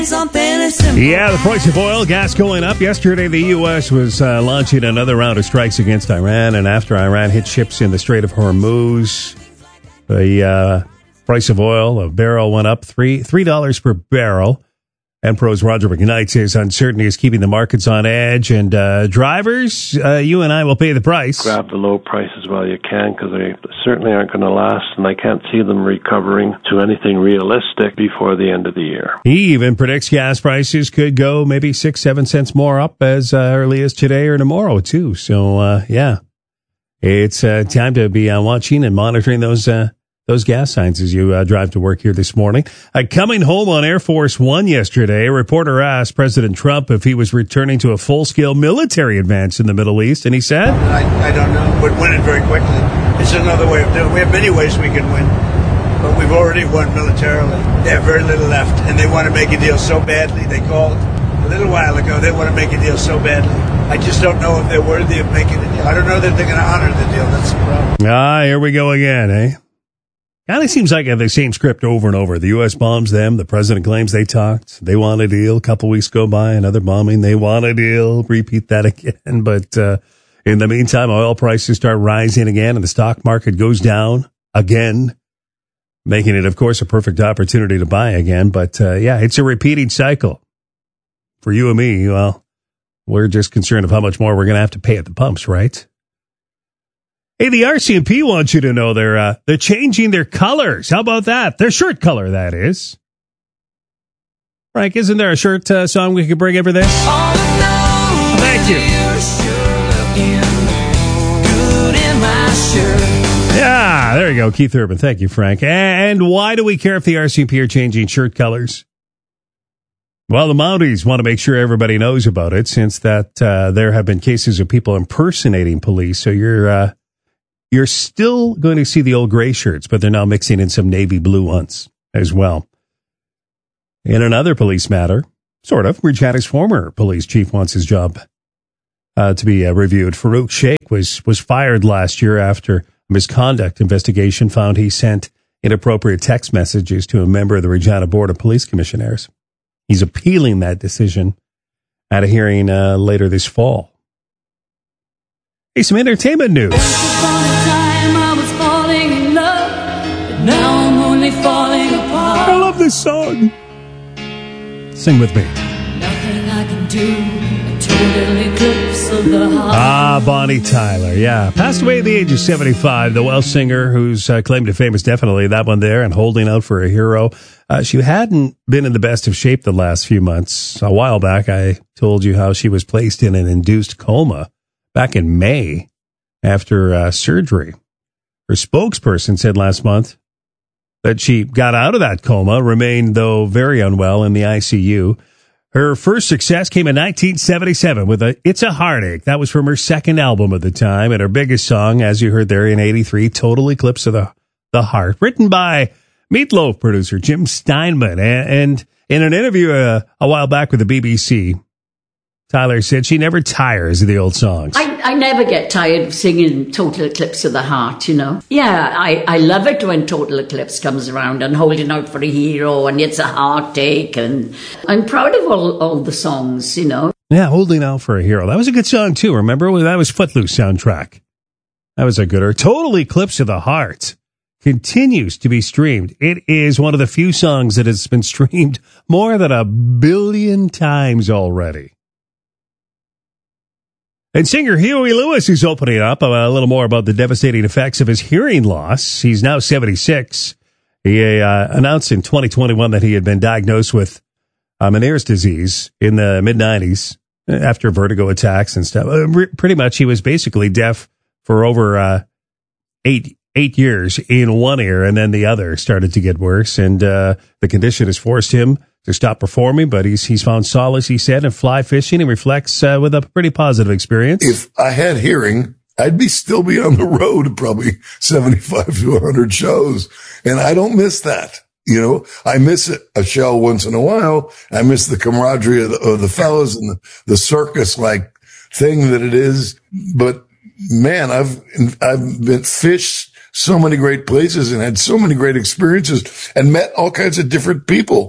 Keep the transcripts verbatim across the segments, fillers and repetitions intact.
Yeah, the price of oil, gas going up. Yesterday, the U S was uh, launching another round of strikes against Iran, and after Iran hit ships in the Strait of Hormuz, the uh, price of oil, a barrel went up three three dollars per barrel. Enpro's Roger McKnight says uncertainty is keeping the markets on edge, and uh, drivers, uh, you and I will pay the price. Grab the low prices while you can, because they certainly aren't going to last, and I can't see them recovering to anything realistic before the end of the year. He even predicts gas prices could go maybe six, seven cents more up as uh, early as today or tomorrow, too. So, uh, yeah, it's uh, time to be uh, watching and monitoring those uh Those gas signs as you uh, drive to work here this morning. Uh, coming home on Air Force One yesterday, a reporter asked President Trump if he was returning to a full-scale military advance in the Middle East, and he said, I, I don't know. We'd win it very quickly. It's another way of doing it. We have many ways we can win, but we've already won militarily. They have very little left, and they want to make a deal so badly. They called a little while ago. They want to make a deal so badly. I just don't know if they're worthy of making a deal. I don't know that they're going to honor the deal. That's the problem. Ah, here we go again, eh? Kind of seems like the same script over and over. The U S bombs them. The president claims they talked. They want a deal. A couple weeks go by, another bombing. They want a deal. Repeat that again. But uh, in the meantime, oil prices start rising again, and the stock market goes down again, making it, of course, a perfect opportunity to buy again. But uh, yeah, it's a repeating cycle. For you and me, well, we're just concerned of how much more we're going to have to pay at the pumps, right? Hey, the R C M P wants you to know they're uh, they're changing their colors. How about that? Their shirt color, that is. Frank, isn't there a shirt uh, song we could bring over this? Oh, no, thank you. Yeah, there you go, Keith Urban. Thank you, Frank. And why do we care if the R C M P are changing shirt colors? Well, the Mounties want to make sure everybody knows about it, since that uh, there have been cases of people impersonating police. So you're uh, You're still going to see the old gray shirts, but they're now mixing in some navy blue ones as well. In another police matter, sort of, Ridge Haddix's former police chief wants his job uh, to be uh, reviewed. Farouk Sheikh was, was fired last year after a misconduct investigation found he sent inappropriate text messages to a member of the Regina Board of Police Commissioners. He's appealing that decision at a hearing uh, later this fall. Hey, some entertainment news. Once upon a time I was falling in love, but now I'm only falling apart. I love this song. Sing with me. Nothing I can do, a total eclipse of the heart. Ah, Bonnie Tyler, yeah. Passed away at the age of seventy-five, the Welsh singer whose uh, claim to fame is definitely that one there, and Holding Out for a Hero. Uh, she hadn't been in the best of shape the last few months. A while back, I told you how she was placed in an induced coma back in May after uh, surgery. Her spokesperson said last month that she got out of that coma, remained, though, very unwell in the I C U. Her first success came in nineteen seventy-seven with a It's a Heartache. That was from her second album at the time. And her biggest song, as you heard there in eighty-three, Total Eclipse of the, the Heart, written by Meatloaf producer Jim Steinman. And, and in an interview uh, a while back with the B B C, Tyler said she never tires of the old songs. I, I never get tired of singing Total Eclipse of the Heart, you know. Yeah, I, I love it when Total Eclipse comes around, and Holding Out for a Hero, and It's a Heartache, and I'm proud of all, all the songs, you know. Yeah, Holding Out for a Hero. That was a good song, too. Remember? That was Footloose soundtrack. That was a gooder. Total Eclipse of the Heart continues to be streamed. It is one of the few songs that has been streamed more than a billion times already. And singer Huey Lewis is opening up a little more about the devastating effects of his hearing loss. He's now seventy-six. He uh, announced in twenty twenty-one that he had been diagnosed with uh, Meniere's disease in the mid nineties after vertigo attacks and stuff. Uh, re- pretty much he was basically deaf for over uh, eight eight years in one ear, and then the other started to get worse. And uh, the condition has forced him to stop performing, but he's he's found solace, he said, in fly fishing. He reflects uh, with a pretty positive experience. If I had hearing, I'd be still be on the road, probably seventy-five to one hundred shows. And I don't miss that. You know, I miss a show once in a while. I miss the camaraderie of the, of the fellas and the, the circus-like thing that it is. But man, I've, I've been fished so many great places and had so many great experiences and met all kinds of different people.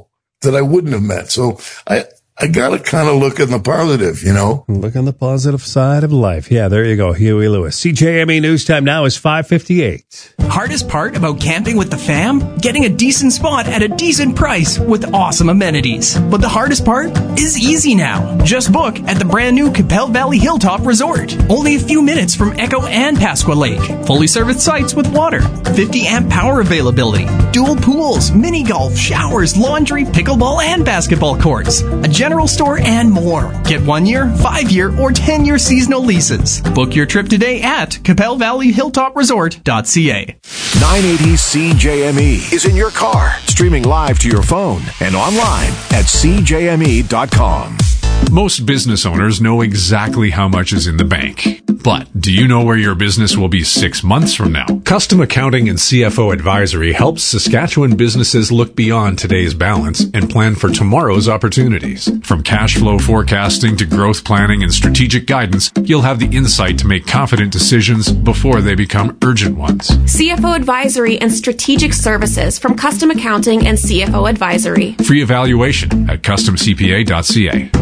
that I wouldn't have met. So I, I gotta kind of look in the positive, you know? Look on the positive side of life. Yeah, there you go. Huey Lewis. C J M E News Time now is five fifty-eight. Hardest part about camping with the fam? Getting a decent spot at a decent price with awesome amenities. But the hardest part is easy now. Just book at the brand new Capel Valley Hilltop Resort. Only a few minutes from Echo and Pasqua Lake. Fully serviced sites with water, fifty amp power availability, dual pools, mini golf, showers, laundry, pickleball, and basketball courts. A general store and more. Get one year, five year, or ten year seasonal leases. Book your trip today at capel valley hilltop resort dot c a. nine eighty C J M E is in your car, streaming live to your phone and online at c j m e dot com. Most business owners know exactly how much is in the bank. But do you know where your business will be six months from now? Custom Accounting and C F O Advisory helps Saskatchewan businesses look beyond today's balance and plan for tomorrow's opportunities. From cash flow forecasting to growth planning and strategic guidance, you'll have the insight to make confident decisions before they become urgent ones. C F O Advisory and Strategic Services from Custom Accounting and C F O Advisory. Free evaluation at custom c p a dot c a.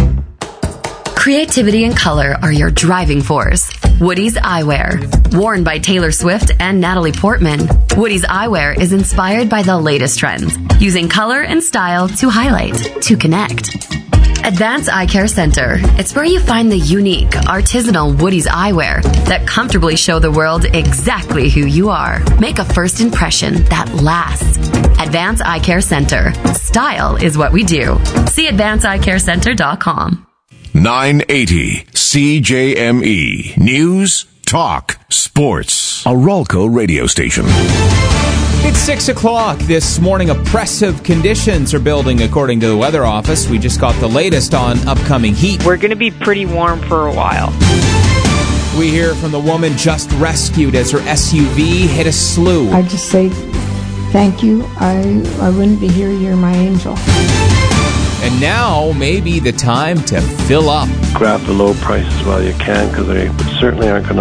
Creativity and color are your driving force. Woody's Eyewear. Worn by Taylor Swift and Natalie Portman, Woody's Eyewear is inspired by the latest trends, using color and style to highlight, to connect. Advance Eye Care Center. It's where you find the unique, artisanal Woody's Eyewear that comfortably show the world exactly who you are. Make a first impression that lasts. Advance Eye Care Center. Style is what we do. See advance eye care center dot com. nine eighty C J M E News, Talk, Sports. A Rolco radio station. It's six o'clock this morning. Oppressive conditions are building according to the Weather Office. We just got the latest on upcoming heat. We're going to be pretty warm for a while. We hear from the woman just rescued as her S U V hit a slough. I just say thank you. I, I wouldn't be here. You're my angel. And now may be the time to fill up. Grab the low prices while you can, because they certainly aren't going to